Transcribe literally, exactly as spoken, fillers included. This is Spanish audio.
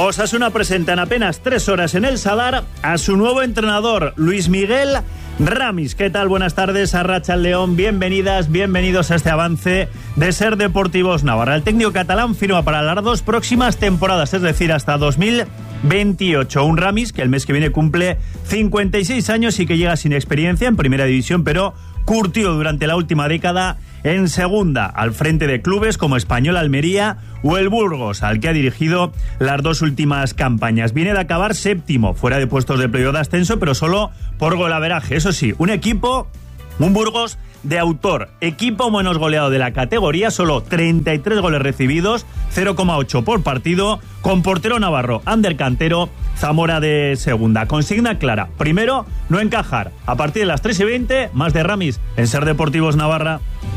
Osasuna presenta en apenas tres horas en el Sadar a su nuevo entrenador, Luis Miguel Ramis. ¿Qué tal? Buenas tardes, Arratsaldeon. Bienvenidas, bienvenidos a este avance de Ser Deportivos Navarra. El técnico catalán firma para las dos próximas temporadas, es decir, hasta dos mil veintiocho. Un Ramis que el mes que viene cumple cincuenta y seis años y que llega sin experiencia en primera división, pero curtido durante la última década en segunda, al frente de clubes como Español, Almería o el Burgos, al que ha dirigido las dos últimas campañas. Viene de acabar séptimo, fuera de puestos de playoff de ascenso, pero solo por golaveraje. Eso sí, un equipo, un Burgos de autor, equipo menos goleado de la categoría, solo treinta y tres goles recibidos, cero coma ocho por partido, con portero navarro, Ander Cantero, Zamora de segunda. Consigna clara: primero, no encajar. A partir de las tres y veinte, más de Ramis en Ser Deportivos Navarra.